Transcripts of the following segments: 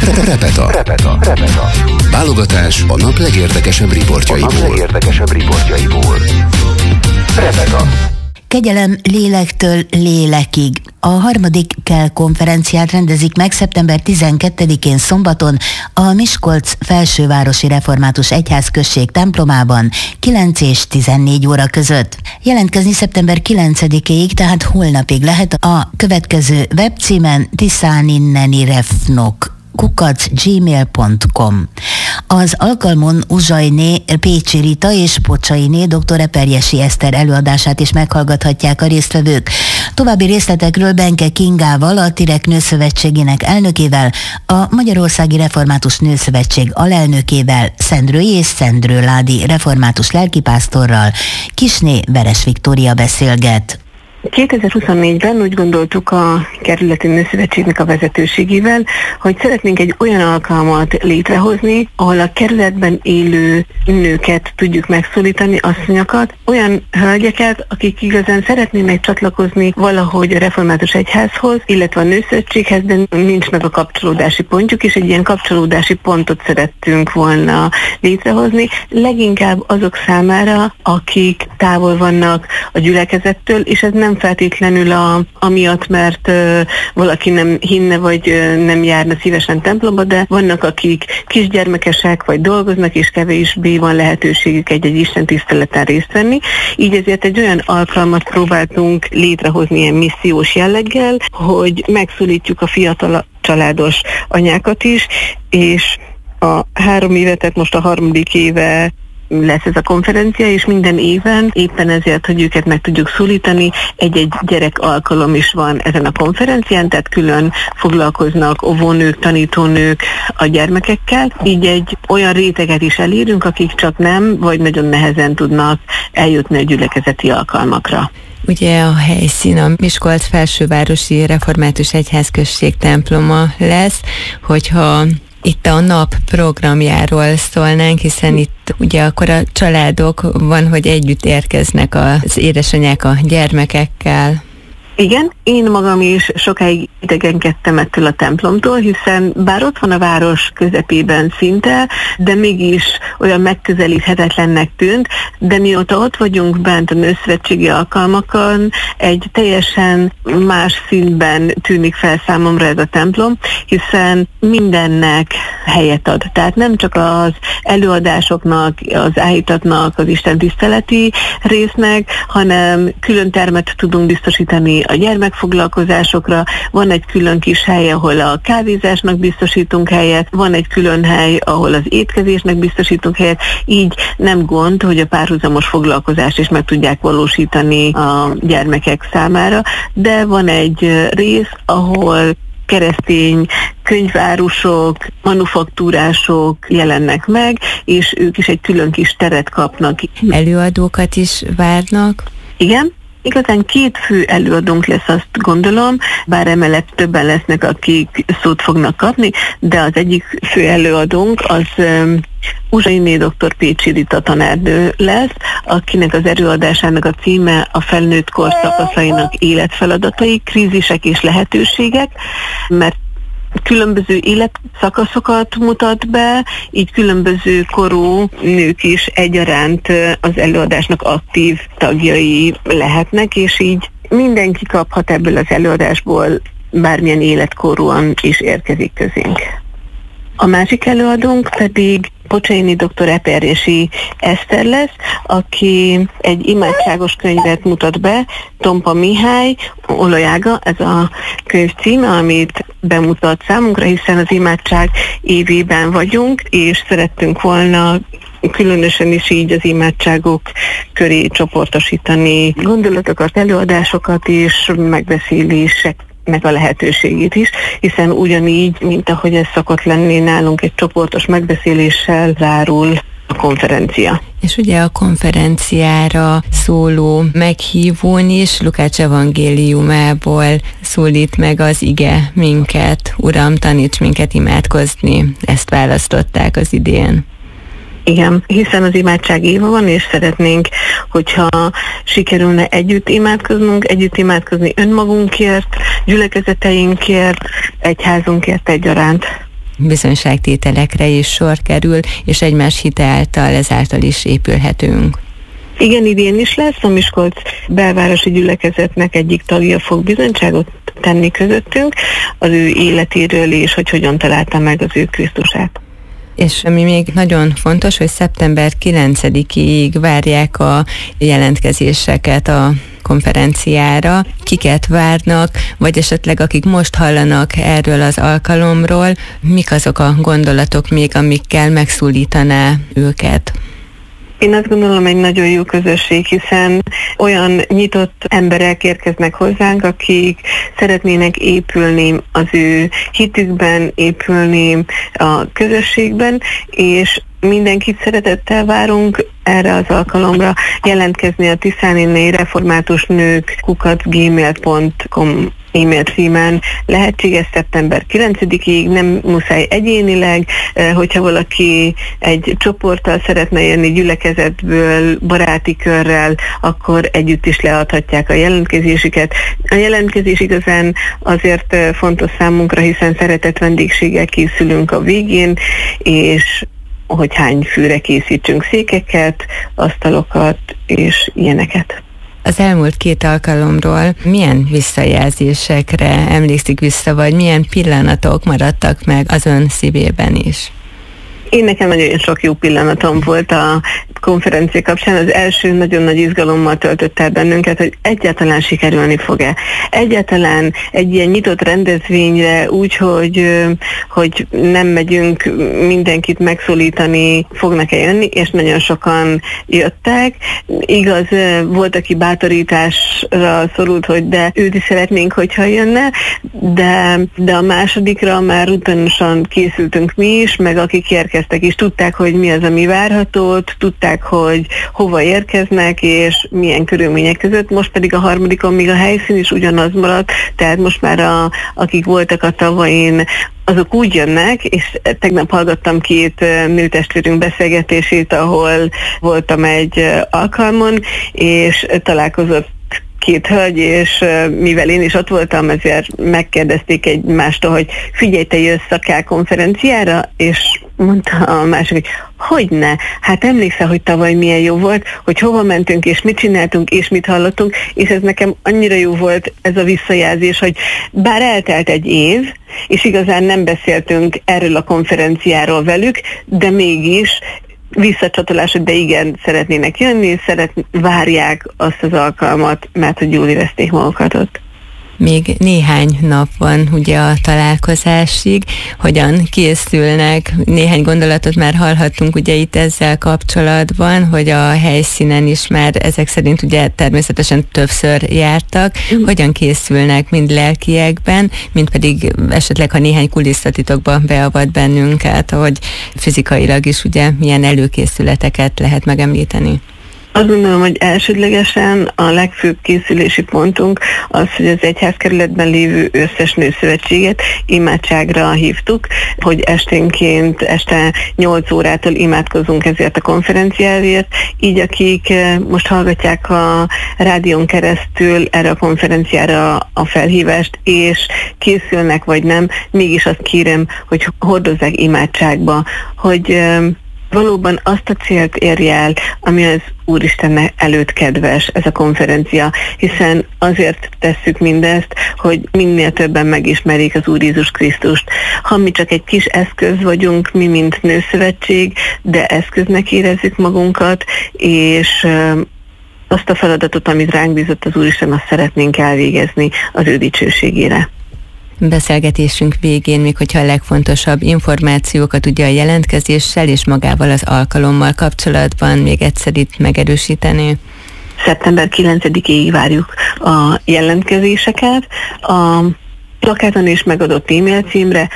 Repeta. Válogatás a nap legérdekesebb riportjaiból. Repeta. Kegyelem lélektől lélekig. A harmadik KEL konferenciát rendezik meg szeptember 12-én szombaton a Miskolc Felsővárosi Református Egyházközség templomában 9 és 14 óra között. Jelentkezni szeptember 9-ig, tehát holnapig lehet a következő webcímen tiszáninenirefnok@gmail.com. Az alkalmon Uzsajné Pécsi Rita és Pocsainé dr. Eperjesi Eszter előadását is meghallgathatják a résztvevők. További részletekről Benke Kingával, a Tirek Nőszövetségének elnökével, a Magyarországi Református Nőszövetség alelnökével, Szendrői és Szendrőládi református lelkipásztorral Kisné Veres Viktória beszélget. 2024-ben úgy gondoltuk a Kerületi Nőszövetségnek a vezetőségével, hogy szeretnénk egy olyan alkalmat létrehozni, ahol a kerületben élő nőket tudjuk megszólítani, asszonyokat, olyan hölgyeket, akik igazán szeretnének csatlakozni valahogy a Református Egyházhoz, illetve a Nőszövetséghez, de nincs meg a kapcsolódási pontjuk, és egy ilyen kapcsolódási pontot szerettünk volna létrehozni, leginkább azok számára, akik távol vannak a gyülekezettől, és ez nem feltétlenül amiatt, mert valaki nem hinne, vagy nem járna szívesen templomba, de vannak, akik kisgyermekesek, vagy dolgoznak, és kevésbé van lehetőségük egy Isten tiszteleten részt venni. Így ezért egy olyan alkalmat próbáltunk létrehozni ilyen missziós jelleggel, hogy megszólítjuk a fiatal családos anyákat is, és a 3 éve, tehát most a 3. éve lesz ez a konferencia, és minden éven éppen ezért, hogy őket meg tudjuk szólítani, egy-egy gyerek alkalom is van ezen a konferencián, tehát külön foglalkoznak óvónők, tanítónők a gyermekekkel, így egy olyan réteget is elérünk, akik csak nem, vagy nagyon nehezen tudnak eljutni a gyülekezeti alkalmakra. Ugye a helyszín a Miskolc Felsővárosi Református Egyházközség temploma lesz, hogyha itt a nap programjáról szólnánk, hiszen itt ugye akkor a családok van, hogy együtt érkeznek az édesanyák a gyermekekkel. Igen, én magam is sokáig idegenkedtem ettől a templomtól, hiszen bár ott van a város közepében szinte, de mégis olyan megközelíthetetlennek tűnt, de mióta ott vagyunk bent a nőszövetségi alkalmakon, egy teljesen más színben tűnik fel számomra ez a templom, hiszen mindennek helyet ad. Tehát nem csak az előadásoknak, az áhítatnak, az istentiszteleti résznek, hanem külön termet tudunk biztosítani a gyermekfoglalkozásokra, van egy külön kis hely, ahol a kávézásnak biztosítunk helyet, van egy külön hely, ahol az étkezésnek biztosítunk helyet, így nem gond, hogy a párhuzamos foglalkozást is meg tudják valósítani a gyermekek számára, de van egy rész, ahol keresztény könyvárusok, manufaktúrások jelennek meg, és ők is egy külön kis teret kapnak. Előadókat is várnak? Igen. Igazán 2 fő előadónk lesz, azt gondolom, bár emellett többen lesznek, akik szót fognak kapni, de az egyik fő előadónk az Uzsainé dr. Pécsi Rita tanárnő lesz, akinek az előadásának a címe a felnőtt kor szakaszainak életfeladatai, krízisek és lehetőségek, mert különböző életszakaszokat mutat be, így különböző korú nők is egyaránt az előadásnak aktív tagjai lehetnek, és így mindenki kaphat ebből az előadásból, bármilyen életkorúan is érkezik közénk. A másik előadónk pedig Pocsainé dr. Eperjesi Eszter lesz, aki egy imádságos könyvet mutat be, Tompa Mihály, Olajága, ez a könyv címe, amit bemutat számunkra, hiszen az imádság évében vagyunk, és szerettünk volna különösen is így az imádságok köré csoportosítani gondolatokat, előadásokat és megbeszélések meg a lehetőségét is, hiszen ugyanígy, mint ahogy ez szokott lenni nálunk, egy csoportos megbeszéléssel zárul a konferencia. És ugye a konferenciára szóló meghívón is Lukács evangéliumából szólít meg az ige minket, Uram, taníts minket imádkozni. Ezt választották az idén. Igen, hiszen az imádság éva van, és szeretnénk, hogyha sikerülne együtt imádkozni önmagunkért, gyülekezeteinkért, egyházunkért egyaránt. bizonyságtételekre is sor kerül, és egymás hite által ezáltal is épülhetünk. Igen, idén is lesz, a Miskolc belvárosi gyülekezetnek egyik tagja fog bizonyságot tenni közöttünk az ő életéről és hogy hogyan találta meg az ő Krisztusát. És ami még nagyon fontos, hogy szeptember 9-ig várják a jelentkezéseket a konferenciára. Kiket várnak, vagy esetleg akik most hallanak erről az alkalomról, mik azok a gondolatok még, amikkel megszólítaná őket? Én azt gondolom, egy nagyon jó közösség, hiszen olyan nyitott emberek érkeznek hozzánk, akik szeretnének épülni az ő hitükben, épülni a közösségben, és mindenkit szeretettel várunk erre az alkalomra jelentkezni a Tiszanéni Református Nők @gmail.com e-mail címen. Lehetséges szeptember 9-ig, nem muszáj egyénileg, hogyha valaki egy csoporttal szeretne jönni, gyülekezetből, baráti körrel, akkor együtt is leadhatják a jelentkezésüket. A jelentkezés igazán azért fontos számunkra, hiszen szeretett vendégséggel készülünk a végén, és hogy hány főre készítsünk székeket, asztalokat és ilyeneket. Az elmúlt 2 alkalomról milyen visszajelzésekre emlékszik vissza, vagy milyen pillanatok maradtak meg az ön szívében is? Én nekem nagyon sok jó pillanatom volt a konferencia kapcsán. Az első nagyon nagy izgalommal töltött el bennünket, hogy egyáltalán sikerülni fog-e. Egyáltalán egy ilyen nyitott rendezvényre úgy, hogy nem megyünk mindenkit megszólítani, fognak-e jönni, és nagyon sokan jöttek. Igaz, volt, aki bátorításra szorult, hogy de őt is szeretnénk, hogyha jönne, de a másodikra már utánosan készültünk mi is, meg akik érkeztek is, tudták, hogy mi az, ami várható, tudták, hogy hova érkeznek, és milyen körülmények között. Most pedig a harmadikon még a helyszín is ugyanaz maradt, tehát most már akik voltak a tavain, azok úgy jönnek, és tegnap hallgattam 2 nőtestvérünk beszélgetését, ahol voltam egy alkalmon, és találkozott 2 hölgy, és mivel én is ott voltam, ezért megkérdezték egymástól, hogy figyelj, te jössz a Kell konferenciára, és mondta a másik, hogy hogyne, hát emlékszel, hogy tavaly milyen jó volt, hogy hova mentünk, és mit csináltunk, és mit hallottunk, és ez nekem annyira jó volt ez a visszajelzés, hogy bár eltelt egy év, és igazán nem beszéltünk erről a konferenciáról velük, de mégis visszacsatolás, de igen, szeretnének jönni, várják azt az alkalmat, mert hogy jól érezték magukat ott. Még néhány nap van ugye a találkozásig, hogyan készülnek, néhány gondolatot már hallhattunk ugye itt ezzel kapcsolatban, hogy a helyszínen is már ezek szerint ugye természetesen többször jártak, hogyan készülnek mind lelkiekben, mind pedig esetleg, ha néhány kulisszatitokba beavat bennünket, hogy fizikailag is ugye milyen előkészületeket lehet megemlíteni. Azt gondolom, hogy elsődlegesen a legfőbb készülési pontunk az, hogy az egyházkerületben lévő összes nőszövetséget imádságra hívtuk, hogy esténként, este 8 órától imádkozunk ezért a konferenciáért, így akik most hallgatják a rádión keresztül erre a konferenciára a felhívást, és készülnek vagy nem, mégis azt kérem, hogy hordozzák imádságba, hogy valóban azt a célt érje el, ami az Úristen előtt kedves, ez a konferencia, hiszen azért tesszük mindezt, hogy minél többen megismerjék az Úr Jézus Krisztust. Ha mi csak egy kis eszköz vagyunk, mi mint nőszövetség, de eszköznek érezzük magunkat, és azt a feladatot, amit ránk bízott az Úristen, azt szeretnénk elvégezni az ő dicsőségére. Beszélgetésünk végén, még hogyha a legfontosabb információkat ugye a jelentkezéssel és magával az alkalommal kapcsolatban még egyszer itt megerősíteni. Szeptember 9-ig várjuk a jelentkezéseket. A plakáton is megadott e-mail címre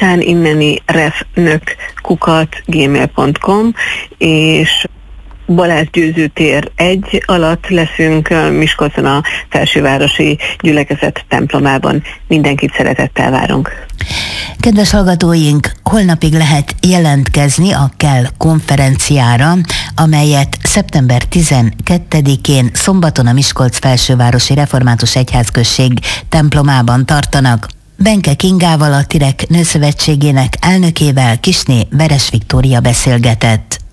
tiszánineni.gmail.com, és Balázs Győző tér 1 alatt leszünk Miskolcon a Felsővárosi Gyülekezet templomában. Mindenkit szeretettel várunk. Kedves hallgatóink, holnapig lehet jelentkezni a Kell konferenciára, amelyet szeptember 12-én szombaton a Miskolc Felsővárosi Református Egyházközség templomában tartanak. Benke Kingával, a Tirek Nőszövetségének elnökével, Kisné Veres Viktória beszélgetett.